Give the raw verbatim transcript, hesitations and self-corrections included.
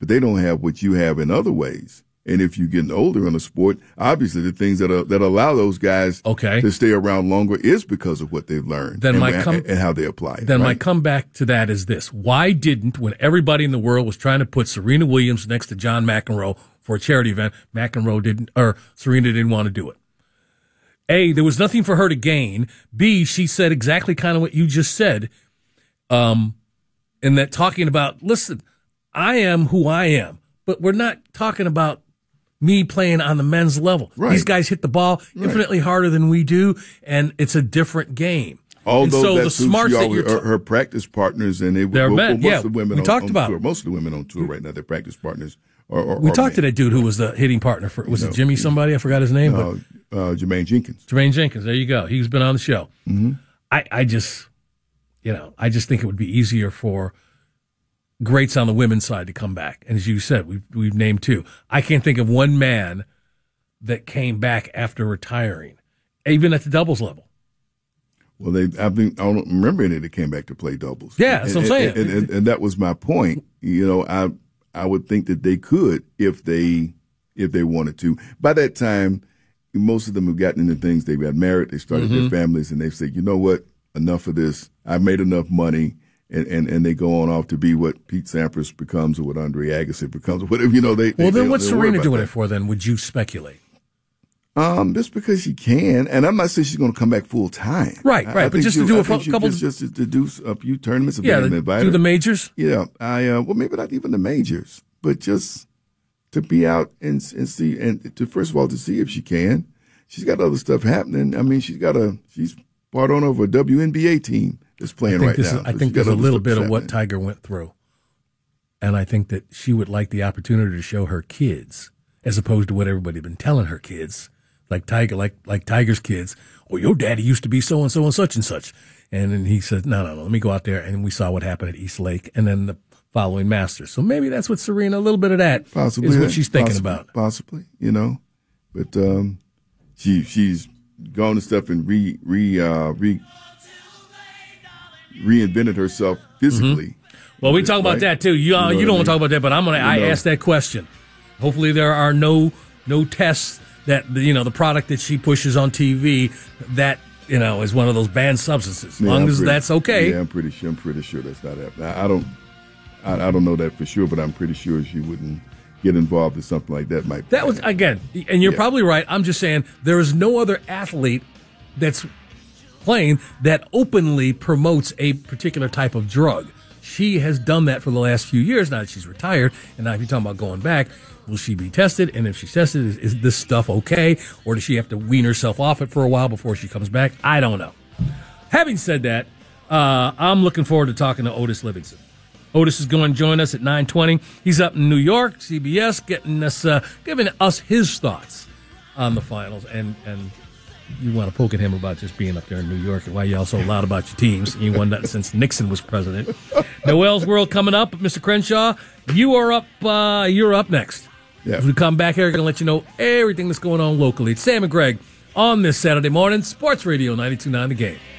but they don't have what you have in other ways. And if you're getting older in a sport, obviously the things that are, that allow those guys okay. to stay around longer is because of what they've learned then and, my com- and how they apply it. Then right? my comeback to that is this. Why didn't, when everybody in the world was trying to put Serena Williams next to John McEnroe for a charity event, McEnroe didn't, or Serena didn't want to do it? A, there was nothing for her to gain. B, she said exactly kind of what you just said. Um, and that talking about, listen, I am who I am, but we're not talking about me playing on the men's level. Right. These guys hit the ball infinitely right. harder than we do, and it's a different game. Although so that the suits smarts you that always, you're t- her, her practice partners, and they they're well, men. most Yeah, of the women we on, talked on about tour, most of the women on tour right now, their practice partners are, are We are talked men. to that dude who was the hitting partner for, was you it know, Jimmy somebody? I forgot his name. Uh, uh, Jermaine Jenkins. Jermaine Jenkins. There you go. He's been on the show. Mm-hmm. I, I just, you know, I just think it would be easier for greats on the women's side to come back. And as you said, we've, we've named two. I can't think of one man that came back after retiring, even at the doubles level. Well, they, I think, I don't remember any that came back to play doubles. Yeah, that's and, what I'm saying. And, and, and that was my point. You know, I, I would think that they could if they, if they wanted to. By that time, most of them have gotten into things. They got married, they started mm-hmm. their families, and they said, you know what, enough of this. I've made enough money. And, and, and they go on off to be what Pete Sampras becomes or what Andre Agassi becomes or whatever, you know, they, well, they, then they, what's they Serena doing that. it for then, would you speculate? Um, just because she can, and I'm not saying she's going to come back full time. Right, right, I, I but just to she, do I a think couple, just, just to do a few tournaments. Yeah, the, do the majors. Yeah, I uh, well, maybe not even the majors, but just to be out and and see, and to first of all to see if she can. She's got other stuff happening. I mean, she's got a she's part owner of a W N B A team that's playing right this now. Is, I so think there's a little bit of happening. what Tiger went through, and I think that she would like the opportunity to show her kids, as opposed to what everybody had been telling her kids. Like Tiger, like like Tiger's kids. Well, your daddy used to be so and so and such and such, and then he said, "No, no, no. Let me go out there." And we saw what happened at East Lake, and then the following Masters. So maybe that's what Serena, a little bit of that, possibly is what she's thinking possibly, about. Possibly, you know, but um, she she's gone and stuff and re re uh, re reinvented herself physically. Mm-hmm. Well, we talk about right? that too. You uh, you, know you don't I mean? want to talk about that, but I'm gonna. You I know. asked that question. Hopefully, there are no no tests. That, you know, the product that she pushes on T V, that, you know, is one of those banned substances. As yeah, long I'm as pretty, that's okay. Yeah, I'm pretty sure. I'm pretty sure that's not happening. I, I don't, I, I don't know that for sure, but I'm pretty sure she wouldn't get involved in something like that. Might that was again, and you're yeah. probably right. I'm just saying there is no other athlete that's playing that openly promotes a particular type of drug. She has done that for the last few years now that she's retired, and now if you're talking about going back. Will she be tested? And if she's tested, is, is this stuff okay? Or does she have to wean herself off it for a while before she comes back? I don't know. Having said that, uh, I'm looking forward to talking to Otis Livingston. Otis is going to join us at nine twenty. He's up in New York, C B S, getting us, uh, giving us his thoughts on the finals. And, and you want to poke at him about just being up there in New York and why y'all so loud about your teams. You won that since Nixon was president. Noel's World coming up. Mister Crenshaw, you are up, uh, you're up next. Yeah. As we come back here, we're going to let you know everything that's going on locally. It's Sam and Greg on this Saturday morning, Sports Radio ninety-two point nine The Game.